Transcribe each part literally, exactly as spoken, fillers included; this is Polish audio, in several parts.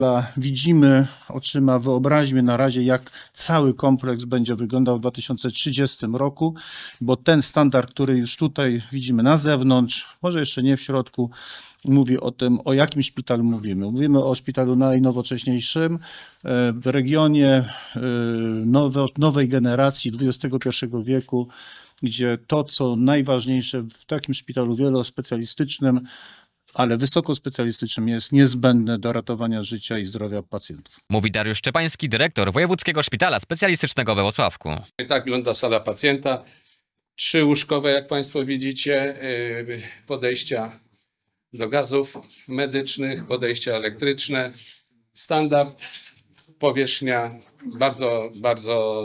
Widzimy oczyma, wyobraźmy na razie, jak cały kompleks będzie wyglądał w dwa tysiące trzydziestym roku, bo ten standard, który już tutaj widzimy na zewnątrz, może jeszcze nie w środku, mówi o tym, o jakim szpitalu mówimy. Mówimy o szpitalu najnowocześniejszym w regionie nowe, nowej generacji dwudziestego pierwszego wieku, gdzie to, co najważniejsze w takim szpitalu wielospecjalistycznym, ale wysokospecjalistycznym, jest niezbędne do ratowania życia i zdrowia pacjentów. Mówi Dariusz Szczepański, dyrektor Wojewódzkiego Szpitala Specjalistycznego we Włocławku. I tak wygląda sala pacjenta. Trzy łóżkowe, jak Państwo widzicie, podejścia do gazów medycznych, podejścia elektryczne, standard, powierzchnia bardzo, bardzo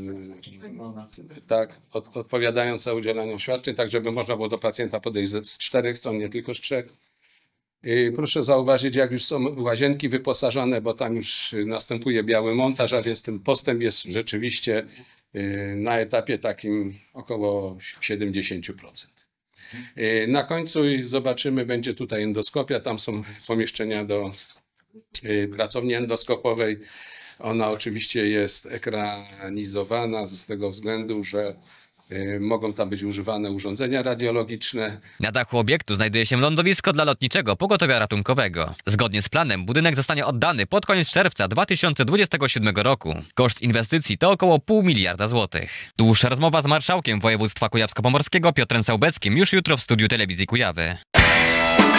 tak, od, odpowiadająca udzielaniu świadczeń, tak żeby można było do pacjenta podejść z, z czterech stron, nie tylko z trzech. I proszę zauważyć, jak już są łazienki wyposażone, bo tam już następuje biały montaż, a więc ten postęp jest rzeczywiście na etapie takim około siedemdziesiąt procent. Na końcu zobaczymy, będzie tutaj endoskopia, tam są pomieszczenia do pracowni endoskopowej. Ona oczywiście jest ekranizowana z tego względu, że mogą tam być używane urządzenia radiologiczne. Na dachu obiektu znajduje się lądowisko dla lotniczego pogotowia ratunkowego. Zgodnie z planem budynek zostanie oddany pod koniec czerwca dwa tysiące dwudziestego siódmego roku. Koszt inwestycji to około pół miliarda złotych. Dłuższa rozmowa z marszałkiem województwa kujawsko-pomorskiego Piotrem Całbeckim już jutro w studiu Telewizji Kujawy.